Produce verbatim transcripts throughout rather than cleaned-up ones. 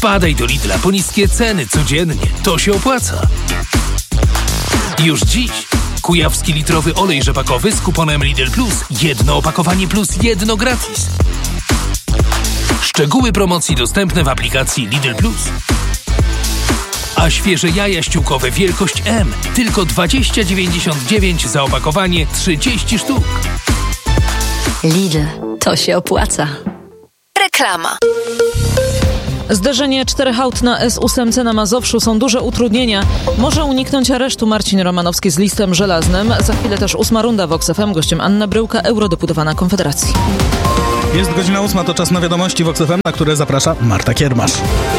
Wpadaj do Lidla po niskie ceny codziennie. To się opłaca. Już dziś kujawski litrowy olej rzepakowy z kuponem Lidl Plus. Jedno opakowanie plus jedno gratis. Szczegóły promocji dostępne w aplikacji Lidl Plus. A świeże jaja ściółkowe wielkość M. Tylko dwadzieścia dziewięćdziesiąt dziewięć za opakowanie trzydzieści sztuk. Lidl. To się opłaca. Reklama. Zderzenie czterech aut na S osiem na Mazowszu są duże utrudnienia. Może uniknąć aresztu Marcin Romanowski z listem żelaznym. Za chwilę też ósma runda w Vox F M. Gościem Anna Bryłka, eurodeputowana Konfederacji. Jest godzina ósma, to czas na wiadomości Vox F M, na które zaprasza Marta Kiermasz.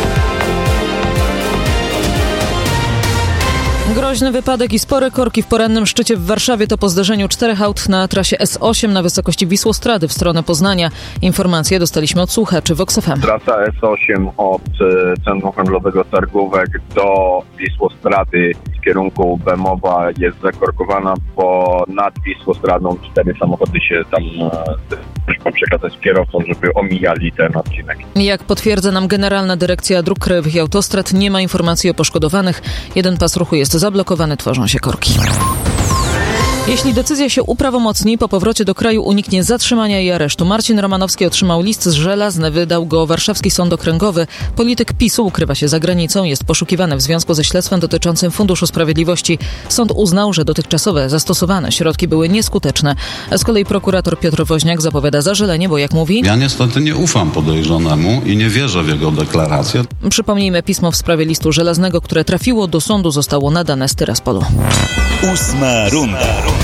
Groźny wypadek i spore korki w porannym szczycie w Warszawie to po zderzeniu czterech aut na trasie S osiem na wysokości Wisłostrady w stronę Poznania. Informacje dostaliśmy od słuchaczy Vox F M. Trasa S osiem od Centrum Handlowego Targówek do Wisłostrady w kierunku Bemowa jest zakorkowana, bo nad Wisłostradą cztery samochody się tam próżba przekazać kierowcom, żeby omijali ten odcinek. Jak potwierdza nam Generalna Dyrekcja Dróg Krajowych i Autostrad, nie ma informacji o poszkodowanych. Jeden pas ruchu jest zablokowany, tworzą się korki. Jeśli decyzja się uprawomocni, po powrocie do kraju uniknie zatrzymania i aresztu. Marcin Romanowski otrzymał list żelazny, wydał go Warszawski Sąd Okręgowy. Polityk PiSu ukrywa się za granicą, jest poszukiwany w związku ze śledztwem dotyczącym Funduszu Sprawiedliwości. Sąd uznał, że dotychczasowe zastosowane środki były nieskuteczne. Z kolei prokurator Piotr Woźniak zapowiada zażalenie, bo jak mówi... Ja niestety nie ufam podejrzanemu i nie wierzę w jego deklarację. Przypomnijmy, pismo w sprawie listu żelaznego, które trafiło do sądu, zostało nadane z Tyraspolu. Ósma runda.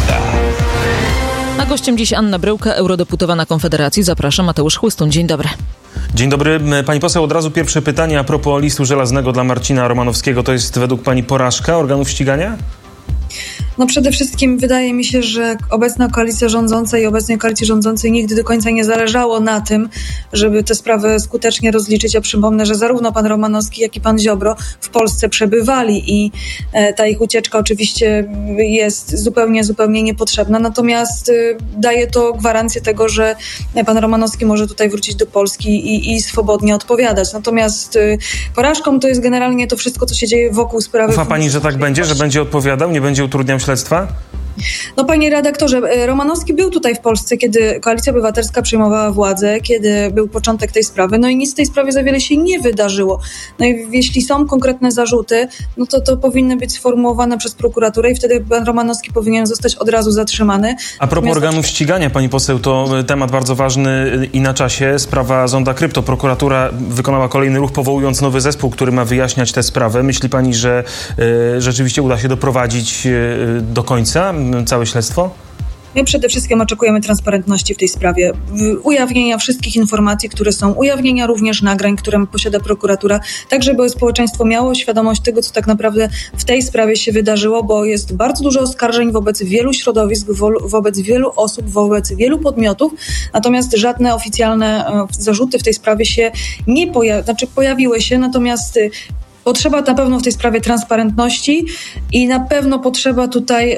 A gościem dziś Anna Bryłka, eurodeputowana Konfederacji. Zapraszam, Mateusz Chłystun. Dzień dobry. Dzień dobry. Pani poseł, od razu pierwsze pytanie a propos listu żelaznego dla Marcina Romanowskiego. To jest według pani porażka organów ścigania? No przede wszystkim wydaje mi się, że obecna koalicja rządząca i obecnej koalicji rządzącej nigdy do końca nie zależało na tym, żeby tę sprawę skutecznie rozliczyć. Ja przypomnę, że zarówno pan Romanowski, jak i pan Ziobro w Polsce przebywali i ta ich ucieczka oczywiście jest zupełnie, zupełnie niepotrzebna. Natomiast daje to gwarancję tego, że pan Romanowski może tutaj wrócić do Polski i, i swobodnie odpowiadać. Natomiast porażką to jest generalnie to wszystko, co się dzieje wokół sprawy. Ufa pani, że tak będzie, że będzie odpowiadał, nie będzie utrudniał śledztwa? No panie redaktorze, Romanowski był tutaj w Polsce, kiedy Koalicja Obywatelska przejmowała władzę, kiedy był początek tej sprawy, no i nic w tej sprawie za wiele się nie wydarzyło. No i jeśli są konkretne zarzuty, no to to powinny być sformułowane przez prokuraturę i wtedy pan Romanowski powinien zostać od razu zatrzymany. A propos organów ścigania, pani poseł, to temat bardzo ważny i na czasie. Sprawa Zonda Krypto. Prokuratura wykonała kolejny ruch, powołując nowy zespół, który ma wyjaśniać tę sprawę. Myśli pani, że y, rzeczywiście uda się doprowadzić y, do końca całe śledztwo? My przede wszystkim oczekujemy transparentności w tej sprawie, ujawnienia wszystkich informacji, które są, ujawnienia również nagrań, które posiada prokuratura, tak żeby społeczeństwo miało świadomość tego, co tak naprawdę w tej sprawie się wydarzyło, bo jest bardzo dużo oskarżeń wobec wielu środowisk, wobec wielu osób, wobec wielu podmiotów, natomiast żadne oficjalne zarzuty w tej sprawie się nie pojawiły, znaczy pojawiły się, natomiast potrzeba na pewno w tej sprawie transparentności i na pewno potrzeba tutaj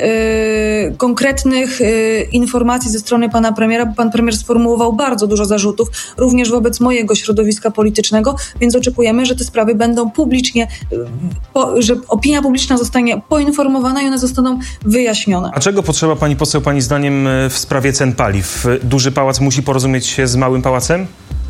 y, konkretnych y, informacji ze strony pana premiera, bo pan premier sformułował bardzo dużo zarzutów, również wobec mojego środowiska politycznego, więc oczekujemy, że te sprawy będą publicznie, y, po, że opinia publiczna zostanie poinformowana i one zostaną wyjaśnione. A czego potrzeba pani poseł, pani zdaniem, w sprawie cen paliw? Duży pałac musi porozumieć się z małym pałacem?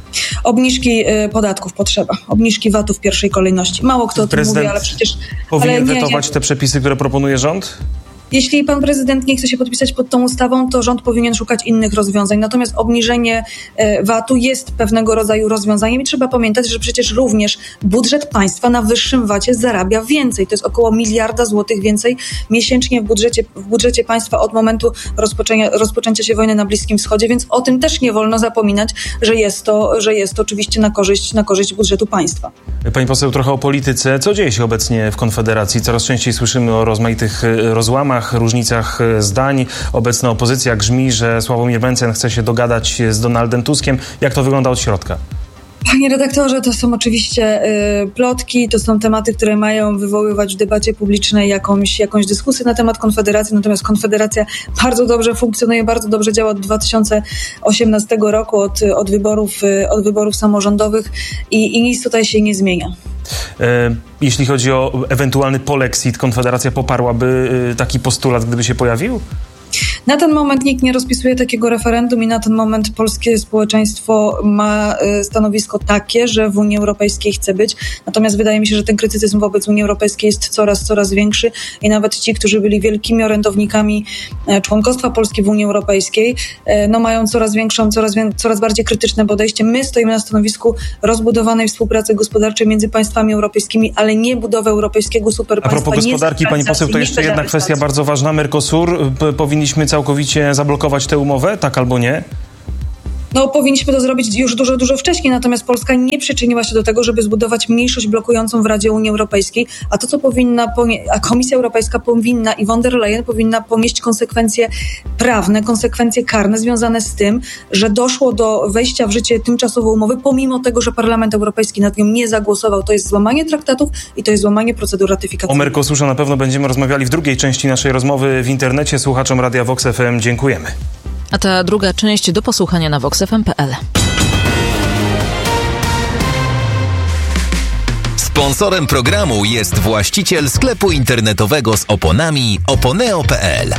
Obniżki y, podatków potrzeba, obniżki VAT-u w pierwszej kolejności. Mało kto o tym mówi, ale przecież... powinien ale nie, wetować nie. te przepisy, które proponuje rząd? Jeśli pan prezydent nie chce się podpisać pod tą ustawą, to rząd powinien szukać innych rozwiązań. Natomiast obniżenie VAT-u jest pewnego rodzaju rozwiązaniem i trzeba pamiętać, że przecież również budżet państwa na wyższym vacie zarabia więcej. To jest około miliarda złotych więcej miesięcznie w budżecie, w budżecie państwa od momentu rozpoczęcia, rozpoczęcia się wojny na Bliskim Wschodzie, więc o tym też nie wolno zapominać, że jest to, że jest to oczywiście na korzyść, na korzyść budżetu państwa. Pani poseł, trochę o polityce. Co dzieje się obecnie w Konfederacji? Coraz częściej słyszymy o rozmaitych rozłamach, różnicach zdań. Obecna opozycja grzmi, że Sławomir Mencen chce się dogadać z Donaldem Tuskiem. Jak to wygląda od środka? Panie redaktorze, to są oczywiście y, plotki, to są tematy, które mają wywoływać w debacie publicznej jakąś, jakąś dyskusję na temat Konfederacji, natomiast Konfederacja bardzo dobrze funkcjonuje, bardzo dobrze działa od dwa tysiące osiemnastego roku, od, od, wyborów, y, od wyborów samorządowych i, i nic tutaj się nie zmienia. Jeśli chodzi o ewentualny polexit, Konfederacja poparłaby taki postulat, gdyby się pojawił? Na ten moment nikt nie rozpisuje takiego referendum i na ten moment polskie społeczeństwo ma stanowisko takie, że w Unii Europejskiej chce być. Natomiast wydaje mi się, że ten krytycyzm wobec Unii Europejskiej jest coraz, coraz większy i nawet ci, którzy byli wielkimi orędownikami członkostwa Polski w Unii Europejskiej, no mają coraz większą, coraz, coraz bardziej krytyczne podejście. My stoimy na stanowisku rozbudowanej współpracy gospodarczej między państwami europejskimi, ale nie budowy europejskiego superpaństwa. A propos gospodarki, pani poseł, to jeszcze jedna kwestia bardzo ważna. Mercosur, powinniśmy całkowicie zablokować tę umowę, tak albo nie? No, powinniśmy to zrobić już dużo, dużo wcześniej, natomiast Polska nie przyczyniła się do tego, żeby zbudować mniejszość blokującą w Radzie Unii Europejskiej, a to, co powinna, a Komisja Europejska powinna i von der Leyen powinna ponieść konsekwencje prawne, konsekwencje karne związane z tym, że doszło do wejścia w życie tymczasowej umowy, pomimo tego, że Parlament Europejski nad nią nie zagłosował. To jest złamanie traktatów i to jest złamanie procedur ratyfikacyjnych. O Mercosurze na pewno będziemy rozmawiali w drugiej części naszej rozmowy w internecie. Słuchaczom Radia Vox F M dziękujemy. A ta druga część do posłuchania na vox f m kropka p l. Sponsorem programu jest właściciel sklepu internetowego z oponami oponeo kropka p l.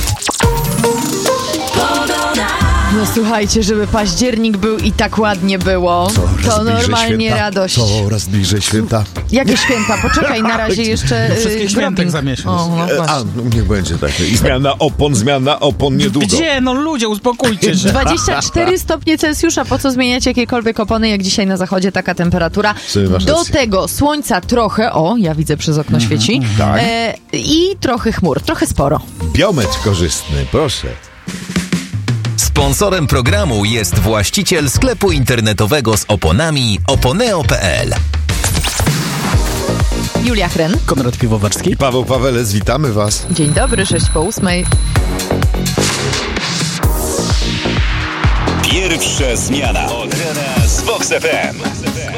No słuchajcie, żeby październik był i tak ładnie było, coraz to normalnie święta, radość. Coraz bliżej święta. Jakie święta? Poczekaj, na razie jeszcze... No, wszystkich świętych za miesiąc. O, no e, a, no, niech będzie tak. I zmiana opon, zmiana opon niedługo. Gdzie? No ludzie, uspokójcie się. dwadzieścia cztery stopnie Celsjusza, po co zmieniać jakiekolwiek opony, jak dzisiaj na zachodzie taka temperatura. Do rację. tego słońca trochę, o, ja widzę przez okno Mhm, świeci, tak. e, i trochę chmur, trochę sporo. Biometr korzystny, proszę. Sponsorem programu jest właściciel sklepu internetowego z oponami oponeo kropka p l. Julia Chren. Konrad Piwowarski. I Paweł Pawelec, witamy was. Dzień dobry, sześć po ósmej. Pierwsza zmiana od rana z Vox F M.